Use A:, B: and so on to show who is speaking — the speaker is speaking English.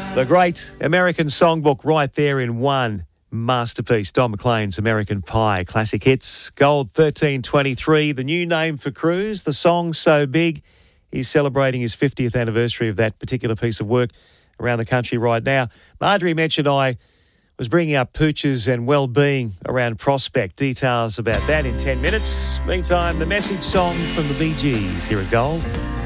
A: The great American songbook right there in one masterpiece. Don McLean's American Pie. Classic hits. Gold 1323. The new name for Cruise. The song So Big. He's celebrating his 50th anniversary of that particular piece of work around the country right now. Marjorie mentioned I was bringing up pooches and well-being around Prospect. Details about that in 10 minutes. Meantime, the message song from the Bee Gees here at Gold.